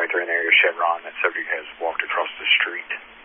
right there in the area of Chevron. That subject has walked across the street.